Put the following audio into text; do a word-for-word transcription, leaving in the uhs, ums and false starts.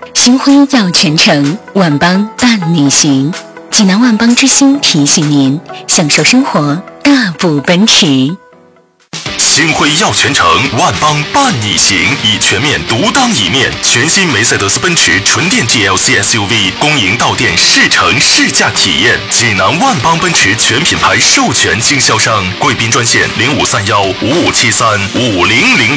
星辉耀全城，万邦伴你行。济南万邦之星提醒您：享受生活，大步奔驰。 星辉耀全城，万邦伴你行，以全面独当一面。全新梅赛德斯奔驰纯电 G L C S U V 公营到店试乘试驾体验。济南万邦奔驰全品牌授权经销商，贵宾专线零五三幺五五七三五零零。